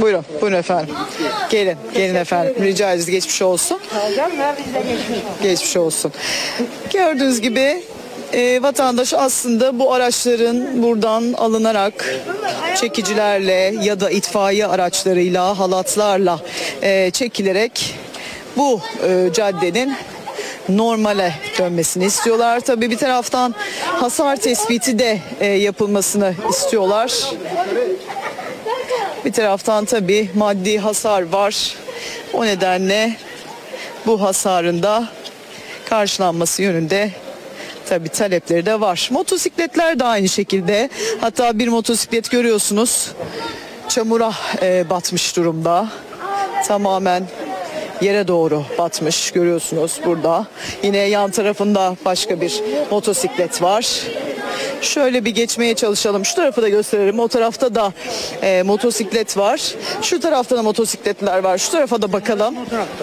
Buyurun, buyurun efendim. Gelin, gelin efendim. Rica ederiz, geçmiş olsun. Geçmiş olsun. Gördüğünüz gibi vatandaş aslında bu araçların buradan alınarak çekicilerle ya da itfaiye araçlarıyla, halatlarla çekilerek bu caddenin normale dönmesini istiyorlar. Tabii bir taraftan hasar tespiti de yapılmasını istiyorlar. Bir taraftan tabii maddi hasar var. O nedenle bu hasarın da karşılanması yönünde tabii talepleri de var. Motosikletler de aynı şekilde. Hatta bir motosiklet görüyorsunuz çamura batmış durumda. Tamamen yere doğru batmış görüyorsunuz burada. Yine yan tarafında başka bir motosiklet var. Şöyle bir geçmeye çalışalım. Şu tarafı da gösterelim. O tarafta da motosiklet var. Şu tarafta da motosikletler var. Şu tarafa da bakalım.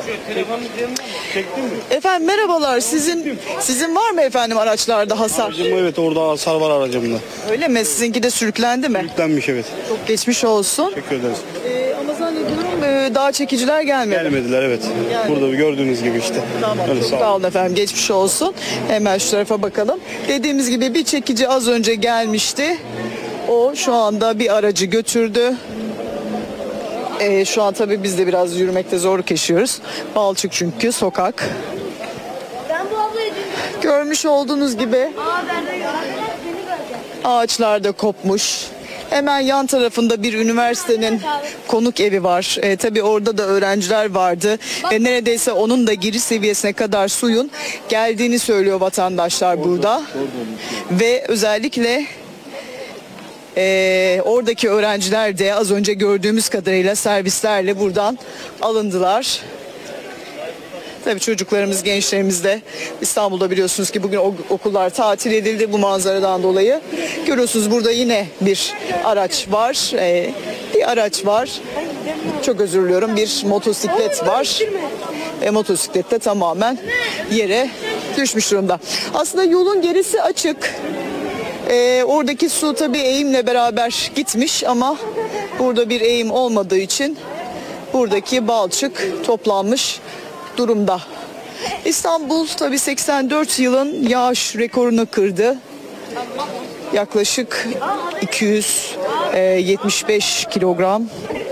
Efendim merhabalar. Sizin var mı efendim araçlarda hasar? Aracım, evet, orada hasar var aracımda. Öyle mi? Sizinki de sürüklendi mi? Yüklenmiş, evet. Çok geçmiş olsun. Teşekkür ederiz. Ama zannediyorum daha çekiciler gelmedi. Gelmediler, evet. Burada gördüğünüz gibi işte. Tamam, Öyle, çok sağ olun efendim. Geçmiş olsun. Hemen şu tarafa bakalım. Dediğimiz gibi bir çekici az önce gelmişti. O şu anda bir aracı götürdü. Şu an tabii biz de biraz yürümekte zorluk yaşıyoruz. Balçık çünkü sokak. Ben bu ablayı Görmüş olduğunuz gibi ağaçlar da kopmuş. Hemen yan tarafında bir üniversitenin konuk evi var. Tabii orada da öğrenciler vardı. Ve neredeyse onun da giriş seviyesine kadar suyun geldiğini söylüyor vatandaşlar burada. Ve özellikle oradaki öğrenciler de az önce gördüğümüz kadarıyla servislerle buradan alındılar. Tabii çocuklarımız, gençlerimiz de İstanbul'da biliyorsunuz ki bugün okullar tatil edildi bu manzaradan dolayı. Görüyorsunuz burada yine bir araç var. Bir araç var. Çok özür diliyorum. Bir motosiklet var. Motosiklet de tamamen yere düşmüş durumda. Aslında yolun gerisi açık. Oradaki su tabii eğimle beraber gitmiş ama burada bir eğim olmadığı için buradaki balçık toplanmış durumda. İstanbul tabii 84 yılın yağış rekorunu kırdı. Yaklaşık 275 kilogram,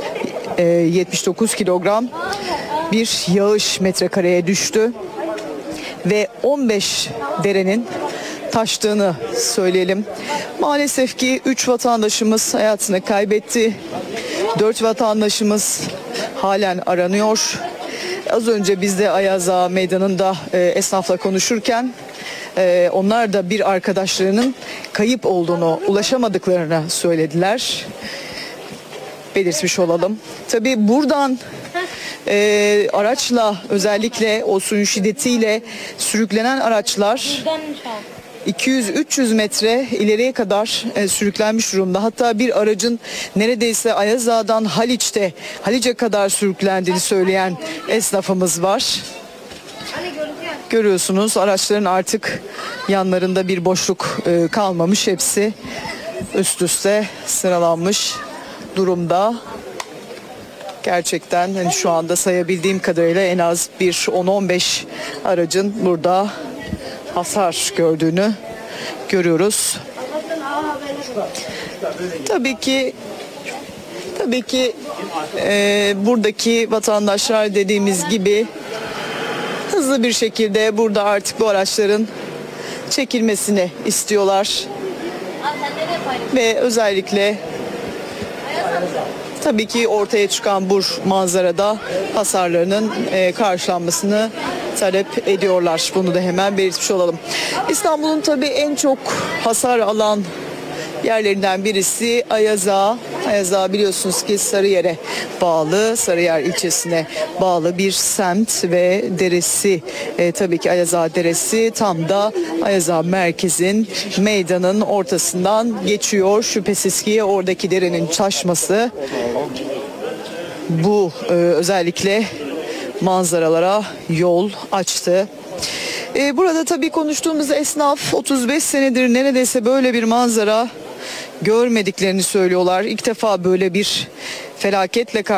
79 kilogram bir yağış metrekareye düştü. Ve 15 derenin taştığını söyleyelim. Maalesef ki 3 vatandaşımız hayatını kaybetti. 4 vatandaşımız halen aranıyor. Az önce biz de Ayaz Ağa Meydanı'nda esnafla konuşurken onlar da bir arkadaşlarının kayıp olduğunu, ulaşamadıklarını söylediler. Belirtmiş olalım. Tabii buradan araçla özellikle o suyun şiddetiyle sürüklenen araçlar 200-300 metre ileriye kadar sürüklenmiş durumda. Hatta bir aracın neredeyse Ayaz Ağa'dan Haliç'e kadar sürüklendiğini söyleyen esnafımız var. Görüyorsunuz araçların artık yanlarında bir boşluk kalmamış. Hepsi üst üste sıralanmış durumda. Gerçekten hani şu anda sayabildiğim kadarıyla en az bir 10-15 aracın burada hasar gördüğünü görüyoruz. Tabii ki buradaki vatandaşlar dediğimiz gibi hızlı bir şekilde burada artık bu araçların çekilmesini istiyorlar. Ve özellikle tabii ki ortaya çıkan bu manzarada hasarlarının karşılanmasını talep ediyorlar. Bunu da hemen belirtmiş olalım. İstanbul'un tabii en çok hasar alan yerlerinden birisi Ayaz Ağa. Ayaz Ağa biliyorsunuz ki Sarıyer'e bağlı, Sarıyer ilçesine bağlı bir semt ve deresi. Tabii ki Ayaz Ağa Deresi tam da Ayaz Ağa merkezin meydanın ortasından geçiyor. Şüphesiz ki oradaki derenin taşması bu özellikle manzaralara yol açtı. Burada tabii konuştuğumuz esnaf 35 senedir neredeyse böyle bir manzara görmediklerini söylüyorlar. İlk defa böyle bir felaketle